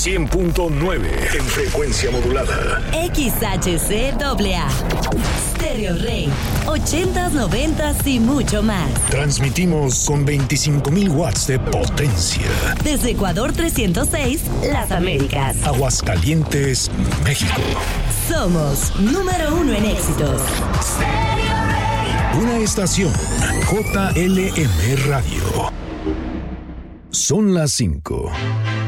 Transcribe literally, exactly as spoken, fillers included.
cien punto nueve en frecuencia modulada. X H C A A. Stereo Rey. ochentas, noventas y mucho más. Transmitimos con veinticinco mil watts de potencia. Desde Ecuador trescientos seis, Las Américas. Aguascalientes, México. Somos número uno en éxitos. Una estación J L M Radio. Son las cinco.